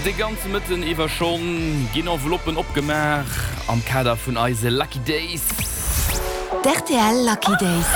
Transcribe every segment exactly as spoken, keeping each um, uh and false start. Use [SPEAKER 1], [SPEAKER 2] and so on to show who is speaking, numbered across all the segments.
[SPEAKER 1] de ganze Mitten iwwer schon gin Enveloppen opgemer am Kader vun Eise Lucky Days.
[SPEAKER 2] D R T L Lucky Days.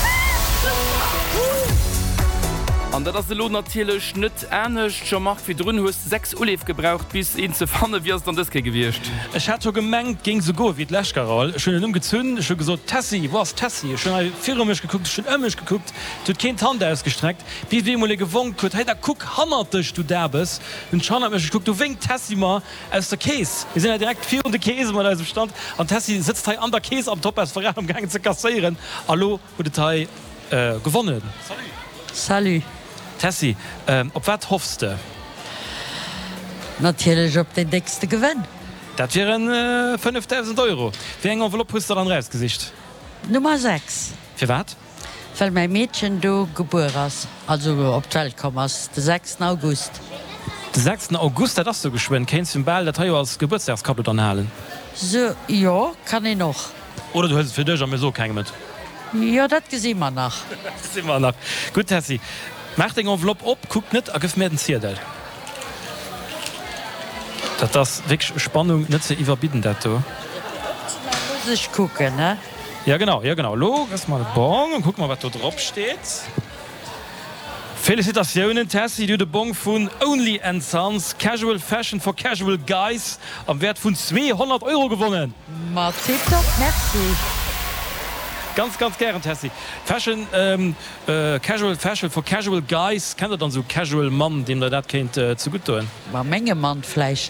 [SPEAKER 1] An dat se lo natierlech net ernstnecht schon macht wie drun huest sechs Uleef gebraucht bis in ze fanne wie dann deske gewircht.
[SPEAKER 3] Ech hat gemengt ging so go wie d'Läschgerall schon umgezünn schon gesot Tassi was Tassi schon firmech geguckt schon ëmmech geguckt tut kind Hand ausgestreckt wie wie mole gewonkt huet hey, da guck hammerdech du derbes und schon mech guckt du winkt Tassi mal aus der Käse wir sind ja direkt vier de Käse mal dem stand an Tassi sitzt he an der Käse am Top als ver am gang ze kassieren hallo wo de Teil äh, gewonnen
[SPEAKER 4] Salut.
[SPEAKER 3] Tassi, ähm, op wat hoffste?
[SPEAKER 4] Natürlich op den dickste Gewinn.
[SPEAKER 3] Dat wären äh, fünftausend Euro. Wie eng Enveloppe hast du dann Reisgesicht?
[SPEAKER 4] Nummer sechs.
[SPEAKER 3] Für wat?
[SPEAKER 4] Weil mein Mädchen du geboren hast, also op die Welt kommst, den sechsten August.
[SPEAKER 3] Den sechsten August hat das so geschwind. Kennst du den Ball, das hast du als Geburtstagskabel dann halen?
[SPEAKER 4] So, ja, kann ich noch.
[SPEAKER 3] Oder du hast es für dich aber so kein mit?
[SPEAKER 4] Ja, das gesehen wir nach.
[SPEAKER 3] Das sehen wir nach. Gut, Tassi. Mach den Enveloppe op, guck net a gif mir den Zierdel. Dat das wirklich Spannung net ze iwwerbieten dat.
[SPEAKER 4] Muss ich gucken, ne?
[SPEAKER 3] Ja genau, ja genau. Lo, lass mal bon und guck mal, was da drauf steht. Felicitationen, Tassi, du de Bon vun Only and Sons, Casual Fashion for Casual Guys am Wert vun zweihundert Euro gewonnen.
[SPEAKER 4] Ma tipptopp, merci.
[SPEAKER 3] Ganz ganz gern Tassi. Fashion ähm, äh, Casual Fashion for Casual Guys kennt er dann so Casual Mann, dem der dat kennt äh, zu gut tun.
[SPEAKER 4] War Menge Mann vielleicht.